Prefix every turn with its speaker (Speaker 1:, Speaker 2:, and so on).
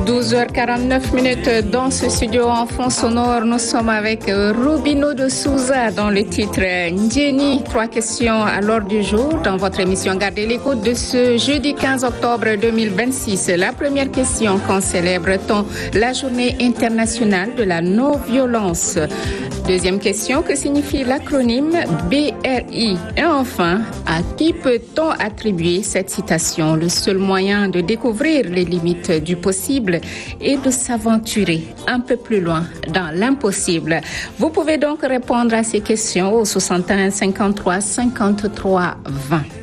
Speaker 1: 12h49 dans ce studio en fond sonore. Nous sommes avec Rubino de Souza dans le titre Njeni. 3 questions à l'ordre du jour dans votre émission Gardez l'écoute de ce jeudi 15 octobre 2026. La première question: quand célèbre-t-on la journée internationale de la non-violence? Deuxième question: que signifie l'acronyme BRI? Et enfin, à qui peut-on attribuer cette citation? Le seul moyen de découvrir les limites du possible et de s'aventurer un peu plus loin dans l'impossible. Vous pouvez donc répondre à ces questions au 61 53 53 20.